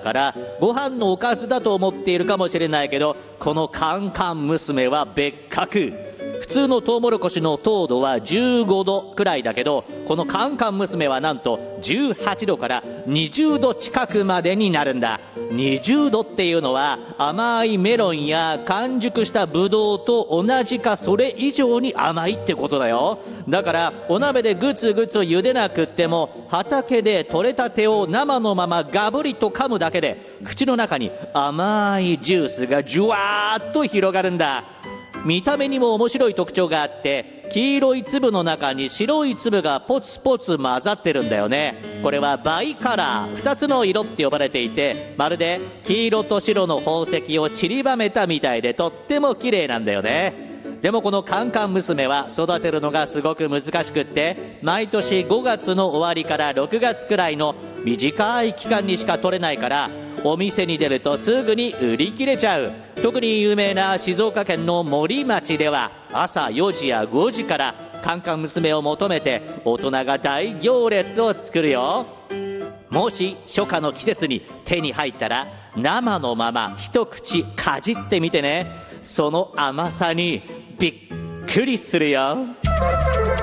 からご飯のおかずだと思っているかもしれないけど、このカンカン娘は別格。普通のトウモロコシの糖度は15度くらいだけど、このカンカン娘はなんと18度から20度近くまでになるんだ。20度っていうのは甘いメロンや完熟したブドウと同じかそれ以上に甘いってことだよ。だからお鍋でグツグツ茹でなくっても、畑で採れたてを生のままガブリと噛むだけで口の中に甘いジュースがジュワーッと広がるんだ。見た目にも面白い特徴があって、黄色い粒の中に白い粒がポツポツ混ざってるんだよね。これはバイカラー、2つの色って呼ばれていて、まるで黄色と白の宝石を散りばめたみたいでとっても綺麗なんだよね。でもこのカンカン娘は育てるのがすごく難しくって、毎年5月の終わりから6月くらいの短い期間にしか取れないから、お店に出るとすぐに売り切れちゃう。特に有名な静岡県の森町では朝4時や5時からカンカン娘を求めて大人が大行列を作るよ。もし初夏の季節に手に入ったら生のまま一口かじってみてね。その甘さにびっくりするよ。